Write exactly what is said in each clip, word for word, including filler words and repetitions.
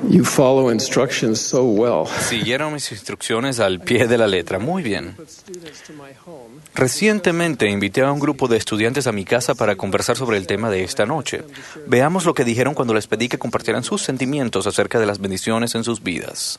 You follow instructions so well. Siguieron mis instrucciones al pie de la letra. Muy bien. Recientemente invité a un grupo de estudiantes a mi casa para conversar sobre el tema de esta noche. Veamos lo que dijeron cuando les pedí que compartieran sus sentimientos acerca de las bendiciones en sus vidas.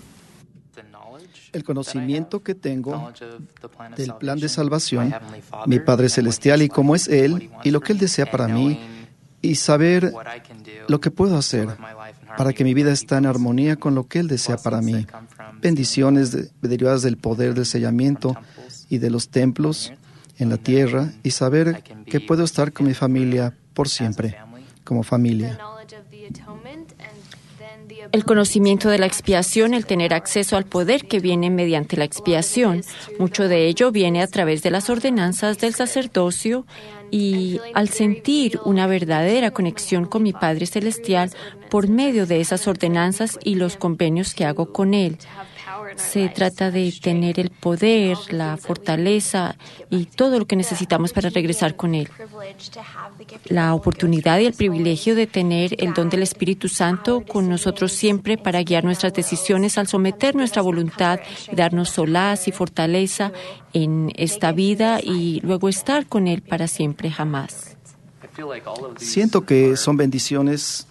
El conocimiento que tengo del plan de salvación, mi Padre Celestial y cómo es Él y lo que Él desea para mí, y saber lo que puedo hacer para que mi vida esté en armonía con lo que Él desea para mí. Bendiciones de, derivadas del poder del sellamiento y de los templos en la tierra, y saber que puedo estar con mi familia por siempre, como familia. El conocimiento de la expiación, el tener acceso al poder que viene mediante la expiación. Mucho de ello viene a través de las ordenanzas del sacerdocio, y al sentir una verdadera conexión con mi Padre Celestial por medio de esas ordenanzas y los convenios que hago con Él. Se trata de tener el poder, la fortaleza y todo lo que necesitamos para regresar con Él. La oportunidad y el privilegio de tener el don del Espíritu Santo con nosotros siempre para guiar nuestras decisiones al someter nuestra voluntad y darnos solaz y fortaleza en esta vida y luego estar con Él para siempre, jamás. Siento que son bendiciones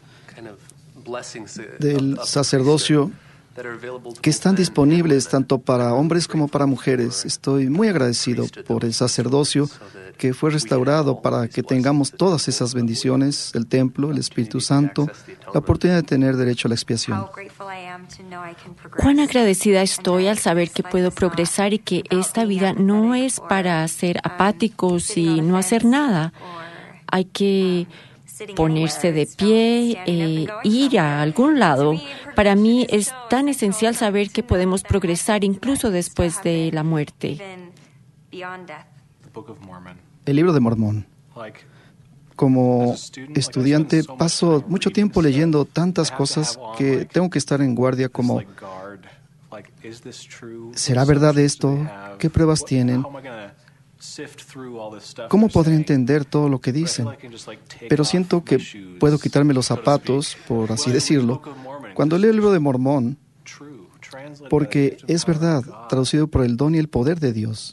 del sacerdocio que están disponibles tanto para hombres como para mujeres. Estoy muy agradecido por el sacerdocio que fue restaurado para que tengamos todas esas bendiciones, el templo, el Espíritu Santo, la oportunidad de tener derecho a la expiación. Cuán agradecida estoy al saber que puedo progresar y que esta vida no es para ser apáticos y no hacer nada. Hay que ponerse de pie, eh, ir a algún lado. Para mí es tan esencial saber que podemos progresar incluso después de la muerte. El libro de Mormón. Como estudiante paso mucho tiempo leyendo tantas cosas que tengo que estar en guardia como ¿será verdad esto? ¿Qué pruebas tienen? ¿Cómo podré entender todo lo que dicen? Pero siento que puedo quitarme los zapatos, por así decirlo, cuando leo el libro de Mormón, porque es verdad, traducido por el don y el poder de Dios.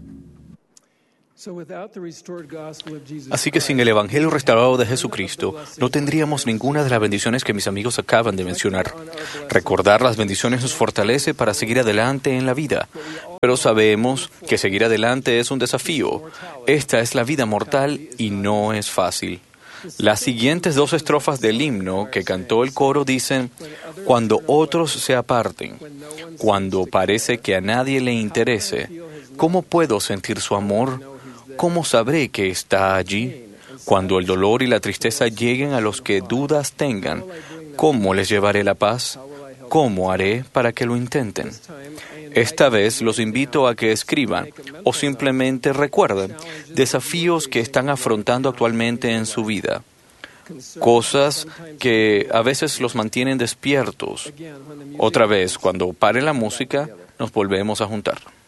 Así que sin el Evangelio restaurado de Jesucristo, no tendríamos ninguna de las bendiciones que mis amigos acaban de mencionar. Recordar las bendiciones nos fortalece para seguir adelante en la vida, pero sabemos que seguir adelante es un desafío. Esta es la vida mortal y no es fácil. Las siguientes dos estrofas del himno que cantó el coro dicen: cuando otros se aparten, cuando parece que a nadie le interese, ¿cómo puedo sentir su amor? ¿Cómo sabré que está allí? Cuando el dolor y la tristeza lleguen a los que dudas tengan, ¿cómo les llevaré la paz? ¿Cómo haré para que lo intenten? Esta vez los invito a que escriban o simplemente recuerden desafíos que están afrontando actualmente en su vida, cosas que a veces los mantienen despiertos. Otra vez, cuando pare la música, nos volvemos a juntar.